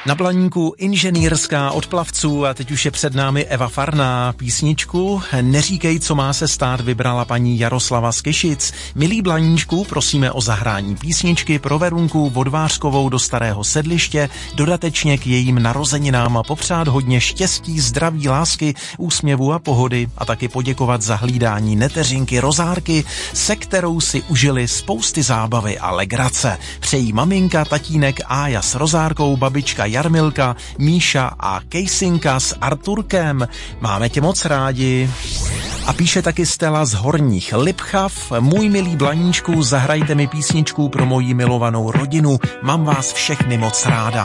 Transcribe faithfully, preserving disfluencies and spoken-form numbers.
Na Blaníku inženýrská od plavců a teď už je před námi Eva Farná. Písničku Neříkej, co má se stát vybrala paní Jaroslava z Kyšic. Milí Blaníčku, prosíme o zahrání písničky pro Verunku Vodvářkovou do Starého Sedliště, dodatečně k jejím narozeninám a popřát hodně štěstí, zdraví, lásky, úsměvu a pohody a taky poděkovat za hlídání neteřinky Rozárky, se kterou si užili spousty zábavy a legrace. Přejí maminka, tatínek Ája s Rozárkou, babička Jarmilka, Míša a Kejsinka s Arturkem. Máme tě moc rádi. A píše taky Stella z Horních Lipchav. Můj milý Blaníčku, zahrajte mi písničku pro moji milovanou rodinu. Mám vás všechny moc ráda.